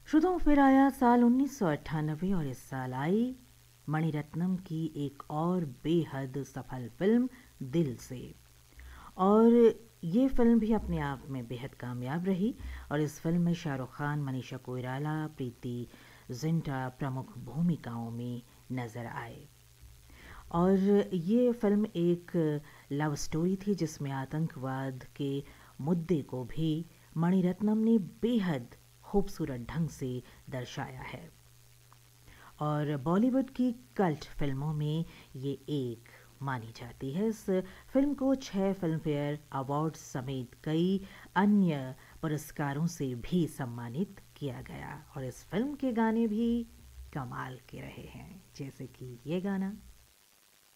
श्रोताओं, फिर आया साल 1998 और इस साल आई मणिरत्नम की एक और बेहद सफल फिल्म दिल से। और ये फिल्म भी अपने आप में बेहद कामयाब रही और इस फिल्म में शाहरुख खान, मनीषा कोइराला, प्रीति जिंटा प्रमुख भूमिकाओं में नज़र आए। और ये फिल्म एक लव स्टोरी थी जिसमें आतंकवाद के मुद्दे को भी मणिरत्नम ने बेहद खूबसूरत ढंग से दर्शाया है। और बॉलीवुड की कल्ट फिल्मों में ये एक मानी जाती है। इस फिल्म को 6 फिल्म फेयर अवार्ड समेत कई अन्य पुरस्कारों से भी सम्मानित किया गया और इस फिल्म के गाने भी कमाल के रहे हैं, जैसे कि ये गाना।